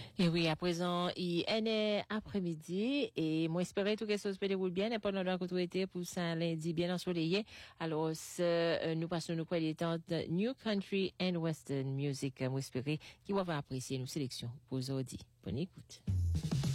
Et oui, à présent, il est après-midi et moi espérer tout quelque chose peut dérouler bien et pendant la été pour ça lundi bien ensoleillé. Alors, nous passons nos temps de New Country and Western Music. Moi espérer qu'il va apprécier nos sélections pour aujourd'hui. Bonne écoute.